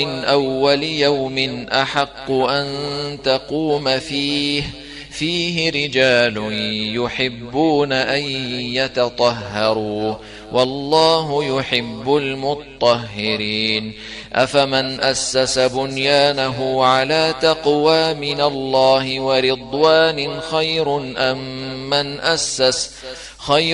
من أول يوم أحق أن تقوم فيه رجال يحبون أن يتطهروا والله يحب المطهرين. أفمن أسس بنيانه على تقوى من الله ورضوان خير أم من أسس